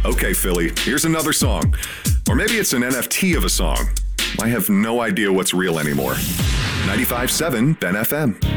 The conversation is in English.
Okay, Philly, here's another song. Or maybe it's an NFT of a song. I have no idea what's real anymore. 95.7 Ben FM.